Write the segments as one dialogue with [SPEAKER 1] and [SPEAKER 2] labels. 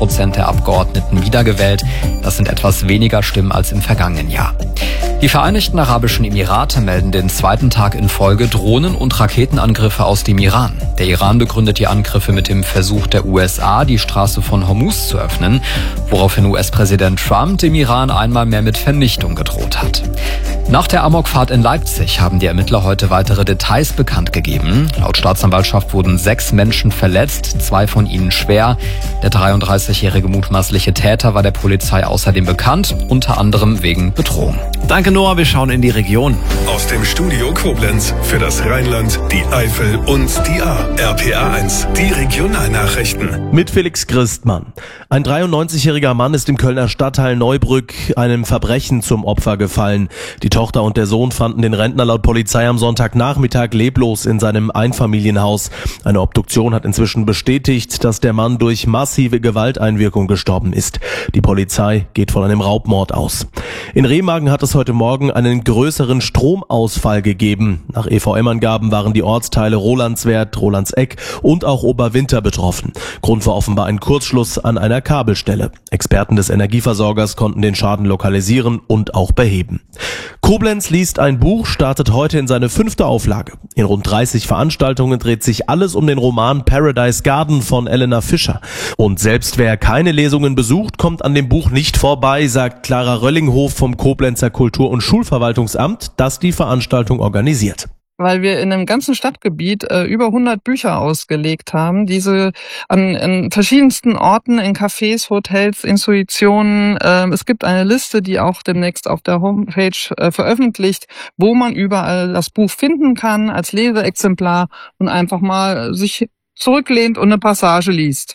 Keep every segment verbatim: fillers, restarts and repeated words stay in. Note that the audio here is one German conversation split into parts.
[SPEAKER 1] Prozent der Abgeordneten wiedergewählt. Das sind etwas weniger Stimmen als im vergangenen Jahr. Die Vereinigten Arabischen Emirate melden den zweiten Tag in Folge Drohnen- und Raketenangriffe aus dem Iran. Der Iran begründet die Angriffe mit dem Versuch der U S A, die Straße von Hormuz zu öffnen, woraufhin U S-Präsident Trump dem Iran einmal mehr mit Vernichtung gedroht hat. Nach der Amokfahrt in Leipzig haben die Ermittler heute weitere Details bekannt gegeben. Laut Staatsanwaltschaft wurden sechs Menschen verletzt, zwei von ihnen schwer. Der dreiunddreißigjährige mutmaßliche Täter war der Polizei außerdem bekannt, unter anderem wegen Bedrohung.
[SPEAKER 2] Danke Noah, wir schauen in die Region.
[SPEAKER 3] Aus dem Studio Koblenz für das Rheinland, die Eifel und die A. R P A eins, die Regionalnachrichten.
[SPEAKER 4] Mit Felix Christmann. Ein dreiundneunzigjähriger Mann ist im Kölner Stadtteil Neubrück einem Verbrechen zum Opfer gefallen. Die Tochter und der Sohn fanden den Rentner laut Polizei am Sonntagnachmittag leblos in seinem Einfamilienhaus. Eine Obduktion hat inzwischen bestätigt, dass der Mann durch massive Gewalteinwirkung gestorben ist. Die Polizei geht von einem Raubmord aus. In Remagen hat es heute Morgen einen größeren Stromausfall gegeben. Nach E V M-Angaben waren die Ortsteile Rolandswerth, Rolandseck und auch Oberwinter betroffen. Grund war offenbar ein Kurzschluss an einer Kabelstelle. Experten des Energieversorgers konnten den Schaden lokalisieren und auch beheben. Koblenz liest ein Buch, startet heute in seine fünfte Auflage. In rund dreißig Veranstaltungen dreht sich alles um den Roman Paradise Garden von Elena Fischer. Und selbst wer keine Lesungen besucht, kommt an dem Buch nicht vorbei, sagt Clara Röllinghof vom Koblenzer Kultur- und Schulverwaltungsamt, das die Veranstaltung organisiert.
[SPEAKER 5] Weil wir in einem ganzen Stadtgebiet äh, über hundert Bücher ausgelegt haben, diese an, an verschiedensten Orten, in Cafés, Hotels, Institutionen. Äh, es gibt eine Liste, die auch demnächst auf der Homepage äh, veröffentlicht, wo man überall das Buch finden kann als Leseexemplar und einfach mal sich zurücklehnt und eine Passage liest.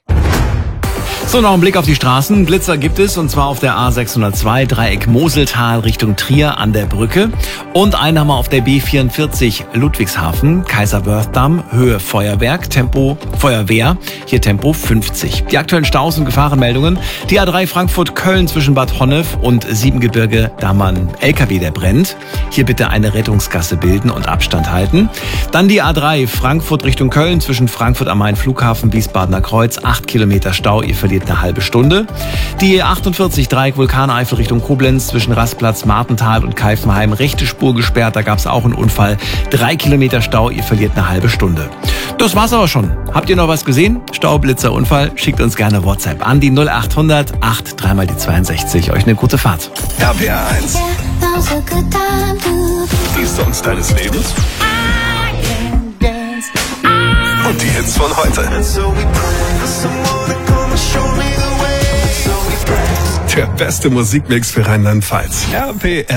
[SPEAKER 2] So, noch ein Blick auf die Straßen. Blitzer gibt es, und zwar auf der A sechshundertzwei, Dreieck Moseltal Richtung Trier an der Brücke. Und einen haben wir auf der B vierundvierzig Ludwigshafen, Kaiserwerth-Damm, Höhe Feuerwerk, Tempo Feuerwehr, hier Tempo fünfzig. Die aktuellen Staus und Gefahrenmeldungen. Die A drei Frankfurt-Köln zwischen Bad Honnef und Siebengebirge, da mal ein L K W, der brennt. Hier bitte eine Rettungsgasse bilden und Abstand halten. Dann die A drei Frankfurt Richtung Köln zwischen Frankfurt am Main Flughafen, Wiesbadener Kreuz, acht Kilometer Stau, ihr verliert eine halbe Stunde. Die E achtundvierzig Dreieck Vulkaneifel Richtung Koblenz zwischen Rastplatz, Martental und Keifenheim, rechte Spur gesperrt, da gab es auch einen Unfall. Drei Kilometer Stau, ihr verliert eine halbe Stunde. Das war's aber schon. Habt ihr noch was gesehen? Stau, Blitzer, Unfall? Schickt uns gerne WhatsApp an die null achthundert acht drei mal die zweiundsechzig. Euch eine gute Fahrt.
[SPEAKER 3] R P A eins. Die Songs deines Lebens. Und die Hits von heute. Der beste Musikmix für Rheinland-Pfalz. R P A